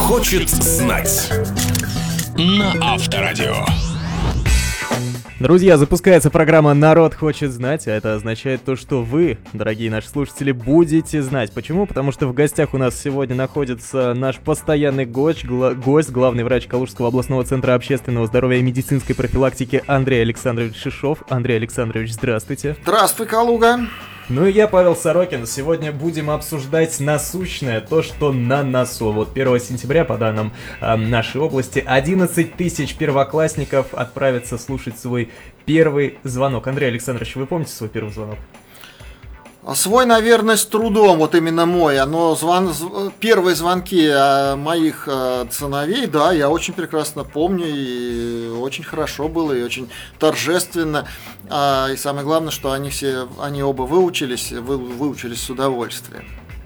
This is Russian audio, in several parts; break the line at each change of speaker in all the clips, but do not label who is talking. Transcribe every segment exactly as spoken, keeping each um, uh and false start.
хочет знать на Авторадио.
Друзья, запускается программа «Народ хочет знать», а это означает то, что вы, дорогие наши слушатели, будете знать. Почему? Потому что в гостях у нас сегодня находится наш постоянный гость, гла- гость главный врач Калужского областного центра общественного здоровья и медицинской профилактики Андрей Александрович Шишов. Андрей Александрович, здравствуйте.
Здравствуй, Калуга.
Ну и я, Павел Сорокин. Сегодня будем обсуждать насущное, то, что на носу. Вот первого сентября, по данным э, нашей области, одиннадцать тысяч первоклассников отправятся слушать свой первый звонок. Андрей Александрович, вы помните свой первый звонок?
Свой, наверное, с трудом, вот именно мой, но звон, первые звонки моих сыновей, да, я очень прекрасно помню, и очень хорошо было, и очень торжественно, и самое главное, что они все, они оба выучились, вы, выучились с удовольствием.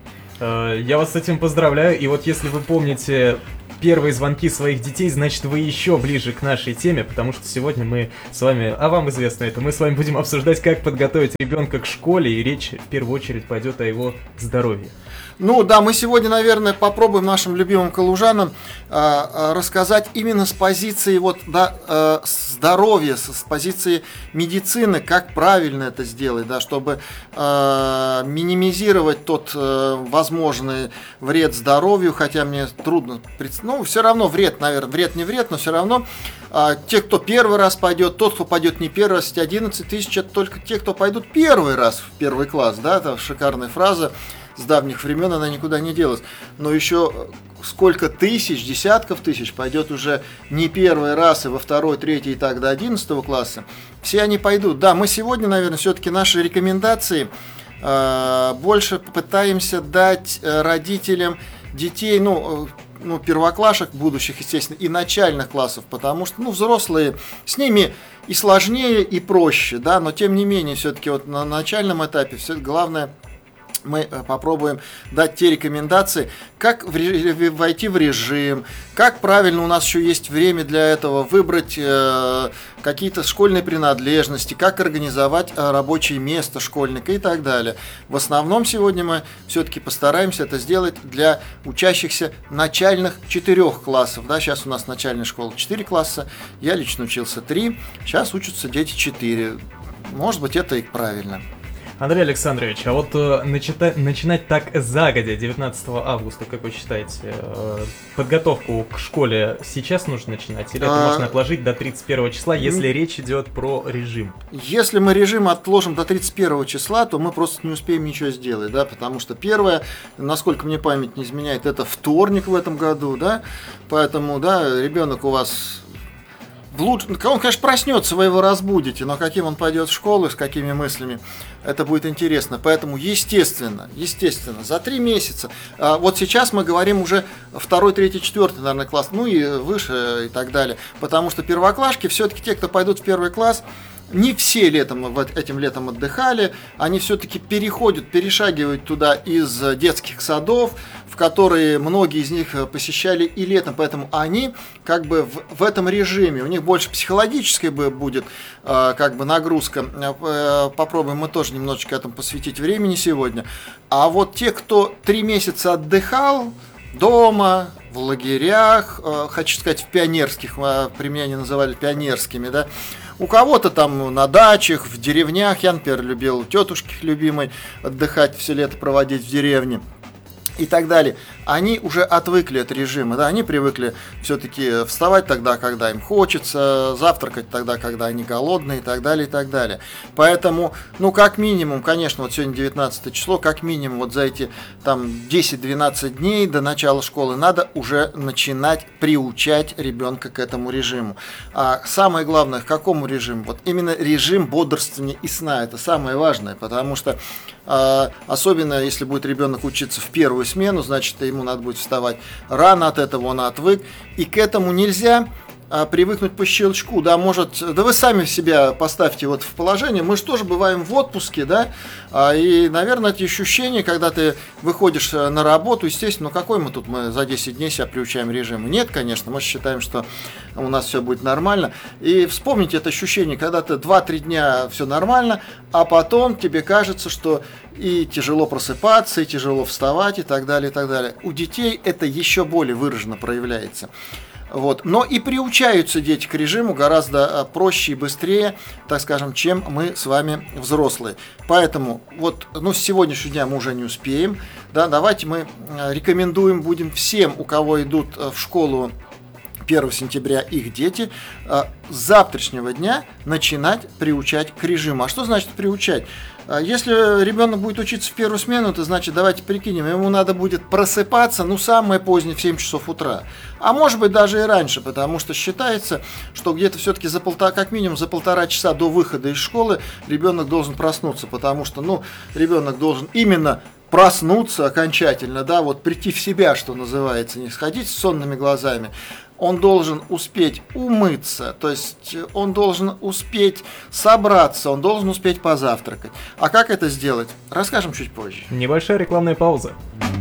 Я вас с этим поздравляю, и вот если вы помните первые звонки своих детей, значит, вы еще ближе к нашей теме, потому что сегодня мы с вами, а вам известно это, мы с вами будем обсуждать, как подготовить ребенка к школе, и речь в первую очередь пойдет о его здоровье.
Ну да, мы сегодня, наверное, попробуем нашим любимым калужанам э, рассказать именно с позиции вот, да, э, здоровья, с, с позиции медицины, как правильно это сделать, да, чтобы э, минимизировать тот э, возможный вред здоровью, хотя мне трудно представить, ну все равно вред, наверное, вред не вред, но все равно э, те, кто первый раз пойдет, тот, кто пойдет не первый раз, одиннадцать тысяч, это только те, кто пойдут первый раз в первый класс, да, это шикарная фраза. С давних времен она никуда не делась. Но еще сколько тысяч, десятков тысяч пойдет уже не первый раз, и во второй, третий, и так до одиннадцатого класса. Все они пойдут. Да, мы сегодня, наверное, все-таки наши рекомендации э, больше попытаемся дать э, родителям детей, ну, э, ну, первоклашек будущих, естественно, и начальных классов, потому что, ну, взрослые, с ними и сложнее, и проще, да, но тем не менее, все-таки вот на начальном этапе все главное, мы попробуем дать те рекомендации, как войти в режим, как правильно, у нас еще есть время для этого, выбрать э, какие-то школьные принадлежности, как организовать рабочее место школьника и так далее. В основном сегодня мы все-таки постараемся это сделать для учащихся начальных четырех классов. Да, сейчас у нас начальная школа четыре класса, я лично учился три, сейчас учатся дети четыре. Может быть, это и правильно.
Андрей Александрович, а вот э, начита- начинать так загодя, девятнадцатого августа, как вы считаете, э, подготовку к школе сейчас нужно начинать? Или это а... можно отложить до тридцать первого числа, если mm. речь идет про режим?
Если мы режим отложим до тридцать первого числа, то мы просто не успеем ничего сделать, да, потому что первое, насколько мне память не изменяет, это вторник в этом году, да, поэтому, да, ребенок у вас... Лучше, он, конечно, проснется, вы его разбудите, но каким он пойдет в школу, с какими мыслями, это будет интересно. Поэтому, естественно, естественно, за три месяца, а вот сейчас мы говорим уже второй, третий, четвертый, наверное, класс, ну и выше и так далее, потому что первоклашки, все-таки те, кто пойдут в первый класс, не все летом, этим летом отдыхали, они все-таки переходят, перешагивают туда из детских садов, в которые многие из них посещали и летом, поэтому они как бы в, в этом режиме, у них больше психологическая будет э, как бы нагрузка, э, попробуем мы тоже немножечко этому посвятить времени сегодня, а вот те, кто три месяца отдыхал дома, в лагерях, э, хочу сказать, в пионерских, э, при мне они называли пионерскими, да, у кого-то там на дачах, в деревнях, я, например, любил у тетушки любимой отдыхать, все лето проводить в деревне и так далее. Они уже отвыкли от режима, да, они привыкли все-таки вставать тогда, когда им хочется, завтракать тогда, когда они голодные и так далее, и так далее. Поэтому, ну, как минимум, конечно, вот сегодня девятнадцатое число, как минимум вот за эти там десять-двенадцать дней до начала школы надо уже начинать приучать ребенка к этому режиму. А самое главное, к какому режиму? Вот именно режим бодрствования и сна, это самое важное, потому что а, особенно если будет ребенок учиться в первую смену, значит, ему надо будет вставать рано, от этого он отвык, и к этому нельзя а, привыкнуть по щелчку, да, может, да вы сами себя поставьте вот в положение, мы же тоже бываем в отпуске, да, а, и, наверное, эти ощущения, когда ты выходишь на работу, естественно, ну какой мы тут, мы за десять дней себя приучаем к режиму? Нет, конечно, мы считаем, что у нас все будет нормально, и вспомните это ощущение, когда ты два-три дня все нормально, а потом тебе кажется, что и тяжело просыпаться, и тяжело вставать, и так далее, и так далее. У детей это еще более выраженно проявляется. Вот. Но и приучаются дети к режиму гораздо проще и быстрее, так скажем, чем мы с вами взрослые. Поэтому вот, ну, с сегодняшнего дня мы уже не успеем. Да, давайте мы рекомендуем будем всем, у кого идут в школу первого сентября их дети, с завтрашнего дня начинать приучать к режиму. А что значит приучать? Если ребенок будет учиться в первую смену, то значит, давайте прикинем, ему надо будет просыпаться, ну, самое позднее в семь часов утра. А может быть даже и раньше, потому что считается, что где-то все-таки за полтора, как минимум за полтора часа до выхода из школы ребенок должен проснуться, потому что, ну, ребенок должен именно проснуться окончательно, да, вот прийти в себя, что называется, не сходить с сонными глазами. Он должен успеть умыться, то есть он должен успеть собраться, он должен успеть позавтракать. А как это сделать, расскажем чуть позже.
Небольшая рекламная пауза.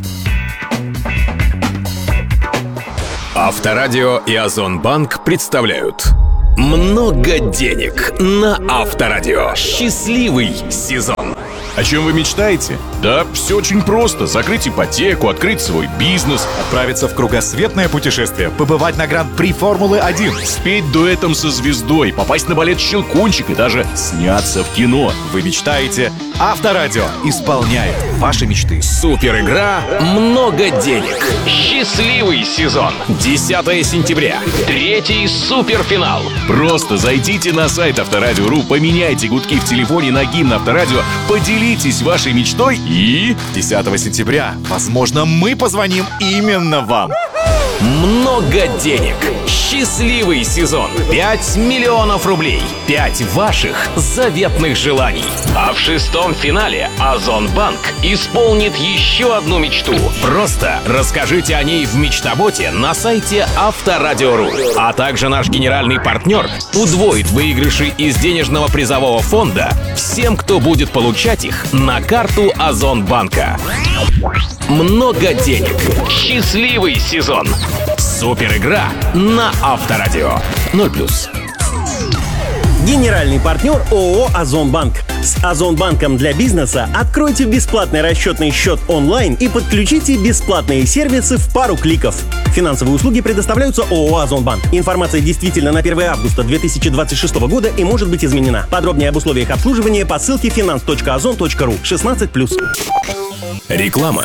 Авторадио и Озонбанк представляют «Много денег» на Авторадио. Счастливый сезон.
О чем вы мечтаете? Да, все очень просто. Закрыть ипотеку, открыть свой бизнес,
отправиться в кругосветное путешествие, побывать на Гран-при Формулы один,
спеть дуэтом со звездой, попасть на балет «Щелкунчик» и даже сняться в кино.
Вы мечтаете? Авторадио исполняет ваши мечты.
Супер игра «Много денег». Счастливый сезон. десятого сентября. Третий суперфинал.
Просто зайдите на сайт Авторадио точка ру, поменяйте гудки в телефоне на гимн Авторадио, поделитесь вашей мечтой и...
десятого сентября, возможно, мы позвоним именно вам.
Много денег. Счастливый сезон. пять миллионов рублей. пять ваших заветных желаний. А в шестом финале Озонбанк исполнит еще одну мечту. Просто расскажите о ней в мечтоботе на сайте Авторадио точка ру. А также наш генеральный партнер удвоит выигрыши из денежного призового фонда всем, кто будет получать их на карту Озонбанка. Много денег. Счастливый сезон. Супер игра на Авторадио. ноль плюс.
Генеральный партнер ООО «Озонбанк». С Озонбанком для бизнеса откройте бесплатный расчетный счет онлайн и подключите бесплатные сервисы в пару кликов. Финансовые услуги предоставляются ООО «Озонбанк». Информация действительно на первое августа две тысячи двадцать шестого года и может быть изменена. Подробнее об условиях обслуживания по ссылке финанс точка озон точка ру. шестнадцать плюс.
Реклама.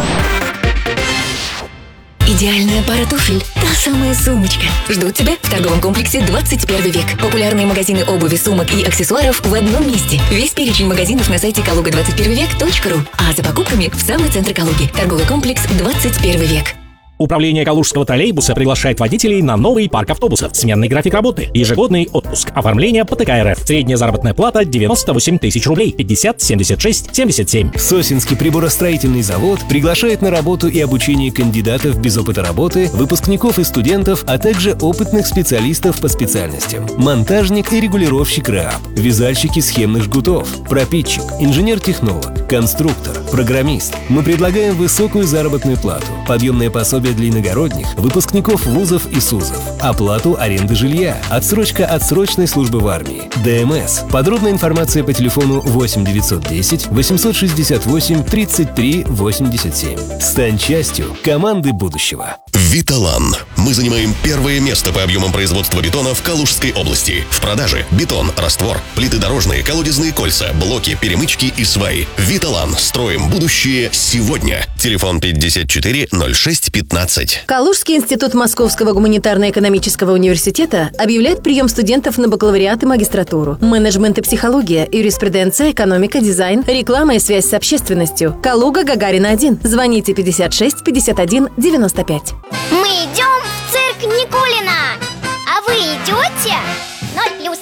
Идеальная пара туфель. Та самая сумочка. Ждут тебя в торговом комплексе двадцать первый век. Популярные магазины обуви, сумок и аксессуаров в одном месте. Весь перечень магазинов на сайте калуга двадцать первый век точка ру. А за покупками в самый центр Калуги. Торговый комплекс двадцать первый век.
Управление Калужского троллейбуса приглашает водителей на новый парк автобусов. Сменный график работы, ежегодный отпуск, оформление по ТК РФ. Средняя заработная плата девяносто восемь тысяч рублей, пятьдесят семьдесят шесть семьдесят семь.
Сосинский приборостроительный завод приглашает на работу и обучение кандидатов без опыта работы, выпускников и студентов, а также опытных специалистов по специальностям. Монтажник и регулировщик РАП, вязальщики схемных жгутов, пропитчик, инженер-технолог, конструктор, программист. Мы предлагаем высокую заработную плату, подъемное пособие для иногородних, выпускников вузов и СУЗов, оплату аренды жилья, отсрочка от срочной службы в армии, ДМС. Подробная информация по телефону восемь девятьсот десять восемьсот шестьдесят восемь тридцать три восемьдесят семь. Стань частью команды будущего.
Виталан. Мы занимаем первое место по объемам производства бетона в Калужской области. В продаже бетон, раствор, плиты дорожные, колодезные кольца, блоки, перемычки и сваи. Виталан. Строим будущее сегодня. Телефон пятьдесят четыре ноль шесть пятнадцать.
Калужский институт Московского гуманитарно-экономического университета объявляет прием студентов на бакалавриат и магистратуру. Менеджмент и психология, юриспруденция, экономика, дизайн, реклама и связь с общественностью. Калуга, Гагарина один. Звоните пятьдесят шесть пятьдесят один девяносто пять.
Мы идем в цирк Никулина. А вы идете? Ноль плюс.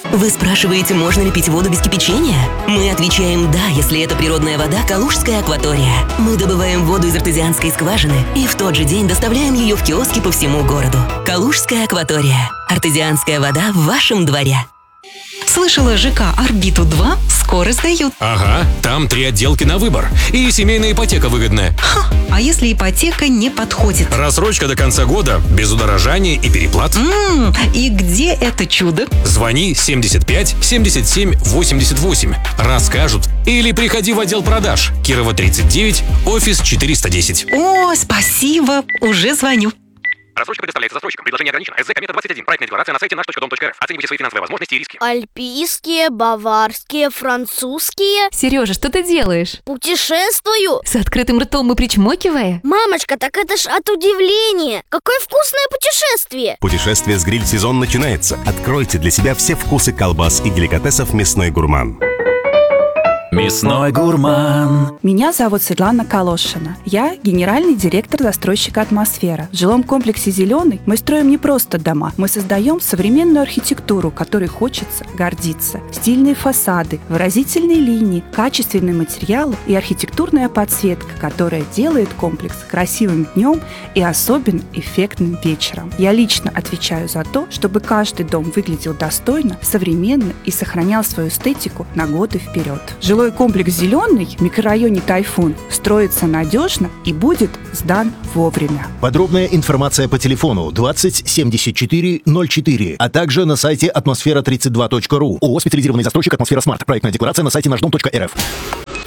Вы спрашиваете, можно ли пить воду без кипячения? Мы отвечаем «да», если это природная вода «Калужская акватория». Мы добываем воду из артезианской скважины и в тот же день доставляем ее в киоски по всему городу. «Калужская акватория». Артезианская вода в вашем дворе.
Слышала, ЖК «Орбиту-два» скоро сдают.
Ага, там три отделки на выбор. И семейная ипотека выгодная.
Ха, а если ипотека не подходит?
Рассрочка до конца года, без удорожания и переплат.
М-м, и где это чудо?
Звони семьдесят пять семьдесят семь восемьдесят восемь. Расскажут. Или приходи в отдел продаж. Кирова тридцать девять, офис четыреста десять.
О, спасибо, уже звоню.
Рассрочка предоставляется застройщикам. Предложение ограничено. СЗ Комета двадцать один. Проектная декларация на сайте наш точка дом точка эр эф. Оценивайте свои финансовые возможности и риски.
Альпийские, баварские, французские.
Сережа, что ты делаешь?
Путешествую.
С открытым ртом и причмокивая?
Мамочка, так это ж от удивления. Какое вкусное путешествие.
Путешествие с гриль-сезон начинается. Откройте для себя все вкусы колбас и деликатесов «Мясной гурман».
Мясной гурман.
Меня зовут Светлана Калошина. Я генеральный директор застройщика «Атмосфера». В жилом комплексе «Зеленый» мы строим не просто дома. Мы создаем современную архитектуру, которой хочется гордиться. Стильные фасады, выразительные линии, качественные материалы и архитектурная подсветка, которая делает комплекс красивым днем и особенно эффектным вечером. Я лично отвечаю за то, чтобы каждый дом выглядел достойно, современно и сохранял свою эстетику на годы вперед. Жилой комплекс «Зеленый» в микрорайоне «Тайфун» строится надежно и будет сдан вовремя.
Подробная информация по телефону двадцать семьдесят четыре ноль четыре, а также на сайте атмосфера тридцать два точка ру. ООО «Специализированный застройщик Атмосфера Смарт». Проектная декларация на сайте наш дом точка эр эф.